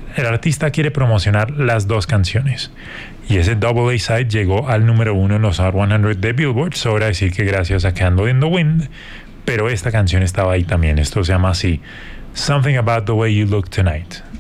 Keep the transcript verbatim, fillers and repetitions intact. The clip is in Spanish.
el artista quiere promocionar las dos canciones. Y ese double A-side llegó al número uno en los Hot cien de Billboard. Sobra decir que gracias a Candle in the Wind, pero esta canción estaba ahí también. Esto se llama así: Something About the Way You Look Tonight.